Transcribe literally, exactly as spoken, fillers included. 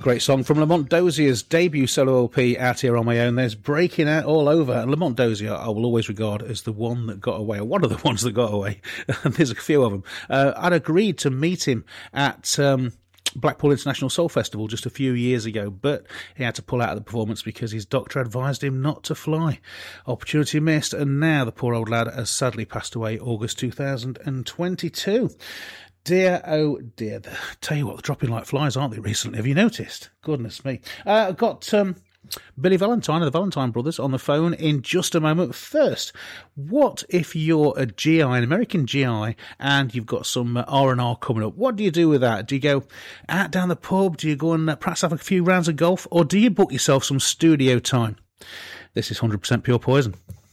Great song from Lamont Dozier's debut solo L P, Out Here On My Own. There's Breaking Out all over. And Lamont Dozier I will always regard as the one that got away, or one of the ones that got away. There's a few of them. Uh, I'd agreed to meet him at um, Blackpool International Soul Festival just a few years ago, but he had to pull out of the performance because his doctor advised him not to fly. Opportunity missed, and now the poor old lad has sadly passed away August two thousand twenty-two. Dear, oh dear. Tell you what, they're dropping like flies, aren't they, recently? Have you noticed? Goodness me. Uh, I've got um, Billy Valentine of the Valentine Brothers on the phone in just a moment. First, what if you're a G I, an American G I, and you've got some R and R coming up? What do you do with that? Do you go out down the pub? Do you go and uh, perhaps have a few rounds of golf? Or do you book yourself some studio time? This is one hundred percent Pure Poison.